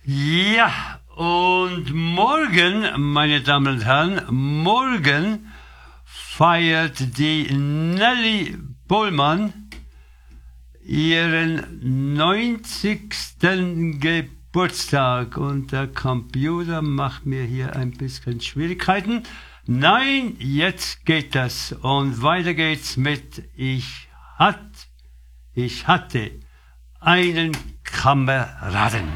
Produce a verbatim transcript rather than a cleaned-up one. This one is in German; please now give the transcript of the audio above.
Ja, und morgen, meine Damen und Herren, morgen feiert die Nelly Pohlmann ihren neunzigsten Geburtstag und der Computer macht mir hier ein bisschen Schwierigkeiten. Nein, jetzt geht das und weiter geht's mit Ich hat, ich hatte einen Kameraden.